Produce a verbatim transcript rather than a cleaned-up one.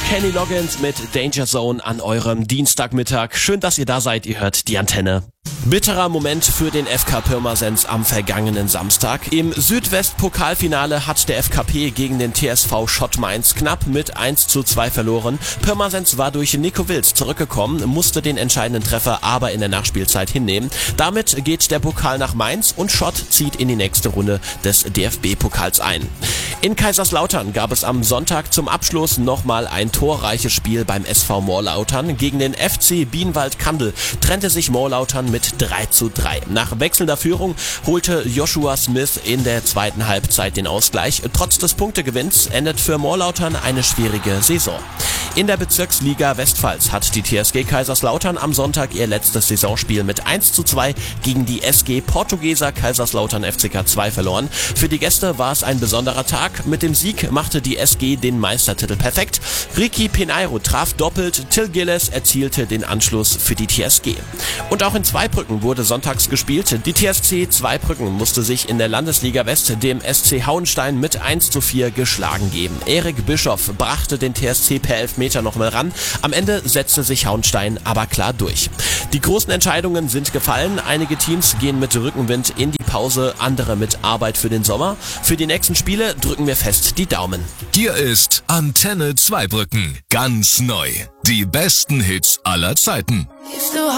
Kenny Loggins mit Danger Zone an eurem Dienstagmittag. Schön, dass ihr da seid. Ihr hört die Antenne. Bitterer Moment für den F K Pirmasens am vergangenen Samstag. Im Südwest-Pokalfinale hat der F K P gegen den T S V Schott Mainz knapp mit eins zu zwei verloren. Pirmasens war durch Nico Wilz zurückgekommen, musste den entscheidenden Treffer aber in der Nachspielzeit hinnehmen. Damit geht der Pokal nach Mainz und Schott zieht in die nächste Runde des D F B-Pokals ein. In Kaiserslautern gab es am Sonntag zum Abschluss nochmal ein torreiches Spiel beim S V Morlautern. Gegen den F C Bienenwald-Kandel trennte sich Morlautern mit drei zu drei. Nach wechselnder Führung holte Joshua Smith in der zweiten Halbzeit den Ausgleich. Trotz des Punktegewinns endet für Morlautern eine schwierige Saison. In der Bezirksliga Westpfalz hat die T S G Kaiserslautern am Sonntag ihr letztes Saisonspiel mit eins zu zwei gegen die S G Portugueser Kaiserslautern F C K zwei verloren. Für die Gäste war es ein besonderer Tag. Mit dem Sieg machte die S G den Meistertitel perfekt. Ricky Peneiro traf doppelt, Till Gilles erzielte den Anschluss für die T S G. Und auch in Zweibrücken wurde sonntags gespielt. Die T S C Zweibrücken musste sich in der Landesliga West dem S C Hauenstein mit eins zu vier geschlagen geben. Erik Bischoff brachte den T S C per Elfmeter noch mal ran. Am Ende setzte sich Hauenstein aber klar durch. Die großen Entscheidungen sind gefallen. Einige Teams gehen mit Rückenwind in die Pause, andere mit Arbeit für den Sommer. Für die nächsten Spiele drücken wir fest die Daumen. Hier ist Antenne Zweibrücken. Ganz neu. Die besten Hits aller Zeiten.